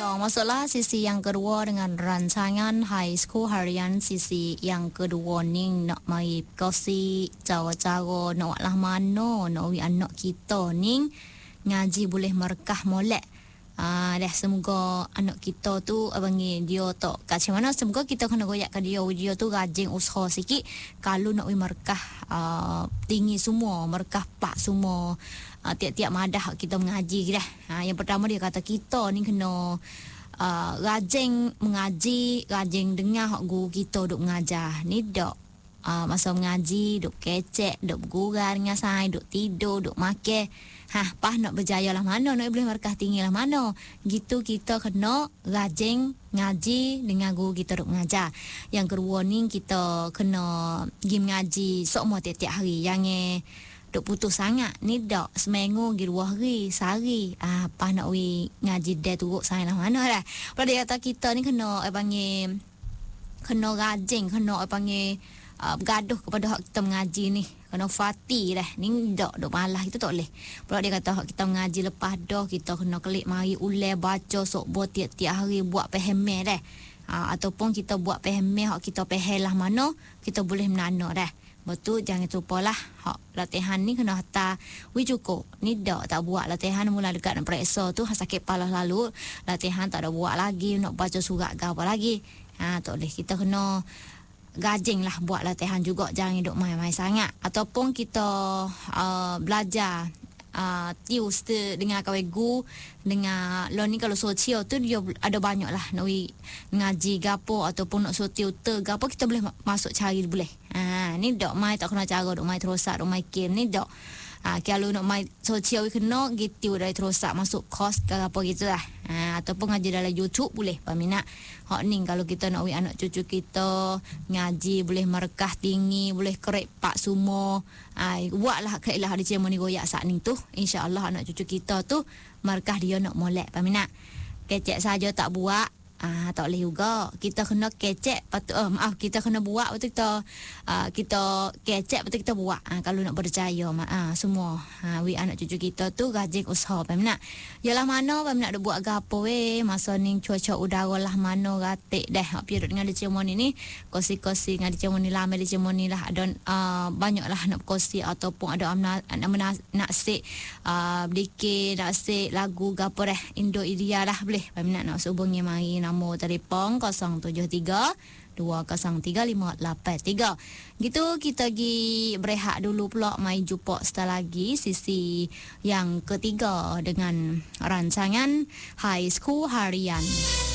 Ya, masalah sisi yang kedua dengan rancangan High School Harian sisi yang kedua ni nak mai kasi cara-cara nak lah mana nak anak kita ni ngaji boleh merekah molek. Dah semoga anak kita tu abangi dia tak kat mana semoga kita kena goyakkan dia tu rajin usaha sikit kalau nak merekah tinggi semua merekah pak semua tiap-tiap madah kita mengaji dah. Yang pertama dia kata kita ni kena rajin mengaji, rajin dengar guru kita duk mengajar. Ni dak masa mengaji duk kecek, duk bergurau dengan saya, duk tidur, duk makan. Pas nak berjaya lah mana, nak boleh markah tinggi lah mana. Gitu kita kena rajin ngaji dengan guru kita duk mengajar. Yang kedua ni kita kena pergi mengaji semua tiap-tiap hari. Jangan duk putus sangat. Ni dak seminggu pergi 2 hari, sehari. Pas nak ngaji dia turut saya lah mana dah. Pada dia kata kita ni kena panggil kena rajin, kena panggil bergaduh kepada hak kita mengaji ni. Kena fati dah. Ni dak malah itu tak boleh. Pula dia kata hak kita mengaji lepas dah kita kena klik mari ulai baca sok tiap-tiap hari buat paham dah. Ataupun kita buat paham hak kita faham lah mana kita boleh menana dah. Betul, jangan lupalah hak latihan ni kena hantar cukup. Ni dak tak buat latihan mula dekat nak periksa tu sakit kepala lalu. Latihan tak ada buat lagi, nak baca surat ke apa lagi. Tak boleh. Kita kena gajing lah buat latihan juga, jangan duk main-main sangat. Ataupun kita belajar tius tu dengan kawan guru dengan lo ni kalau sosial tu dia ada banyak lah nak ngaji gapo ataupun nak sosial tu gapo kita boleh masuk cari boleh. Ni dak mai tak kena cara duk mai terosak duk mai game ni dak. Kalau nak main sosial kena gitu dari terosak masuk kos ke apa gitu lah. Ataupun ngaji dalam YouTube boleh peminat. Hak ni kalau kita nak anak cucu kita ngaji boleh merekah tinggi, boleh kerek pak semua. Buatlah kailah di ceremony goyak saat ni tu. Insya-Allah anak cucu kita tu merekah dia nak molek peminat. Kecek saja tak buat. Tak boleh juga. Kita kena kecek kita kena buat betul kita kecek betul kita buat. Kalau nak percaya semua anak cucu kita tu rajin usaha peminat. Yalah mana peminat ada buat gapo masa ni cuaca udara lah mana ratik dah period dengan di ceremony ni kosi-kosi dengan di ceremony lama di ceremony lah ada banyak lah nak kosi ataupun ada naksik dikir naksik lagu gapo dah Indo Idia lah boleh peminat nak hubungi mari nombor telefon 073 2035883. Gitu kita pergi berehat dulu pula, mai jumpa setelah lagi sisi yang ketiga dengan rancangan High School Harian.